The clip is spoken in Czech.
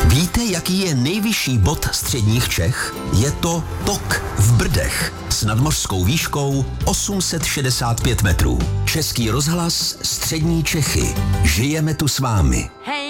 Víte, jaký je nejvyšší bod středních Čech? Je to Tok v Brdech s nadmořskou výškou 865 metrů. Český rozhlas Střední Čechy. Žijeme tu s vámi.